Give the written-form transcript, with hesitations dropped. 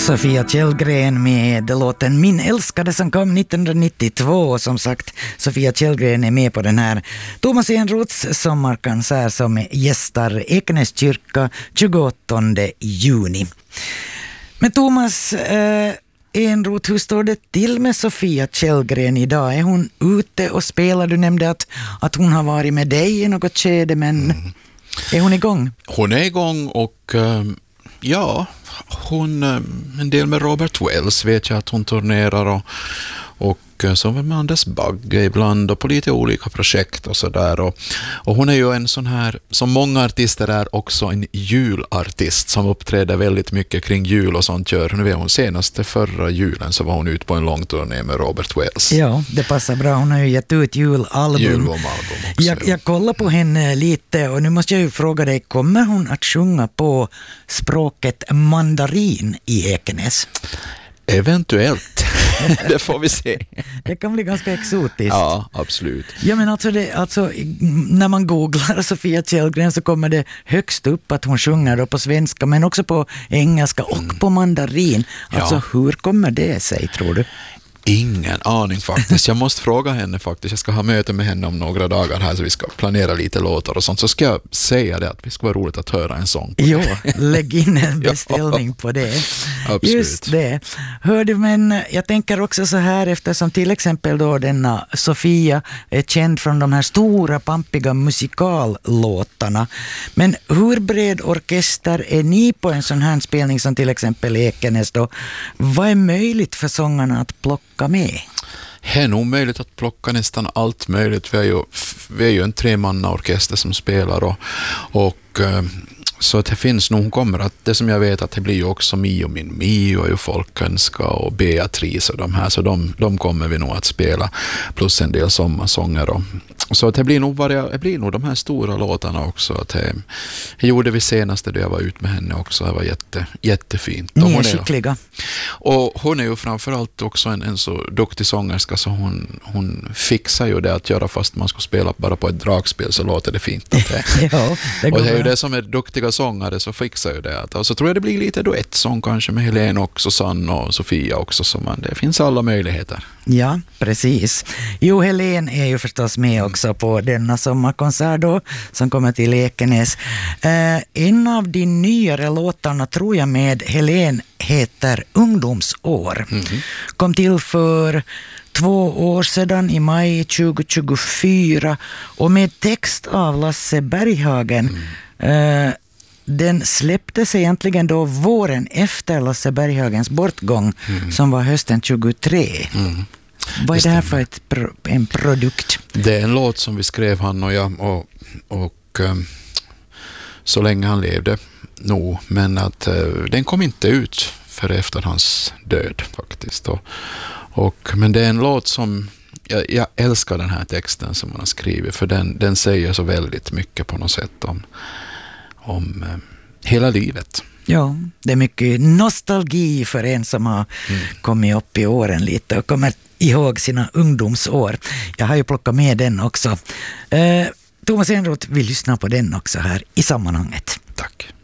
Sofia Källgren med låten Min älskade som kom 1992. Som sagt, Sofia Källgren är med på den här Thomas Enroths sommarkonsert som gästar Ekenäs kyrka 28 juni. Men Thomas Enroth, hur står det till med Sofia Källgren idag? Är hon ute och spelar? Du nämnde att hon har varit med dig i något skede, men är hon igång? Hon är igång och ja, hon en del med Robert Wells vet jag att hon turnerar och så med Anders Bagge ibland och på lite olika projekt och sådär. Och hon är ju en sån här, som många artister är, också en julartist som uppträder väldigt mycket kring jul och sånt gör. Nu vet hon, senaste förra julen så var hon ute på en lång turné med Robert Wells. Ja, det passar bra. Hon har ju gett ut julalbum också. Jag kollar på henne lite och nu måste jag ju fråga dig, kommer hon att sjunga på språket mandarin i Ekenäs? Eventuellt. Det får vi se. Det kan bli ganska exotiskt. Ja, absolut. Ja, men alltså, när man googlar Sofia Källgren så kommer det högst upp att hon sjunger då på svenska, men också på engelska och på mandarin. Alltså, hur kommer det sig, tror du? Ingen aning faktiskt. Jag måste fråga henne faktiskt. Jag ska ha möte med henne om några dagar här så vi ska planera lite låtar och sånt. Så ska jag säga det att det ska vara roligt att höra en sång. Jo, lägg in en beställning på det. Absolut. Just det. Hör du, men jag tänker också så här, eftersom till exempel då denna Sofia är känd från de här stora, pampiga musikallåtarna. Men hur bred orkester är ni på en sån här spelning som till exempel Ekenäs då? Vad är möjligt för sångarna att plocka med? Det är nog möjligt att plocka nästan allt möjligt. Vi är ju en tremannaorkester som spelar och så att det finns nog, kommer att, det som jag vet att det blir ju också Mio min Mio är ju folkönska och Beatrice och de här, så de kommer vi nog att spela plus en del sommarsånger så att det blir nog de här stora låtarna också. Att det gjorde vi senaste då jag var ut med henne också. Det var jättefint. Ni är skickliga. Och hon är ju framförallt också en så duktig sångerska så hon fixar ju det att göra fast man ska spela bara på ett dragspel så låter det fint. Ja, det går och det är ju bra. det som är duktiga sångare så fixar ju det. Och så tror jag det blir lite duettsång kanske med Helene och Susanne och Sofia också. Så det finns alla möjligheter. Ja, precis. Jo, Helene är ju förstås med också på denna sommarkonsert då, som kommer till Ekenäs. En av de nyare låtarna tror jag med Helene heter Ungdomsår. Kom till för 2 år sedan i maj 2024 och med text av Lasse Berghagen. Den släpptes egentligen då våren efter Lasse Berghagens bortgång som var hösten 23. Vad är det här för en produkt? Det är en låt som vi skrev han och jag och så länge han levde nog, men att den kom inte ut för efter hans död faktiskt. Men det är en låt som jag älskar den här texten som man har skrivit för den säger så väldigt mycket på något sätt om hela livet. Ja, det är mycket nostalgi för en som har kommit upp i åren lite och kommer ihåg sina ungdomsår. Jag har ju plockat med den också. Thomas Enroth vill lyssna på den också här i sammanhanget. Tack.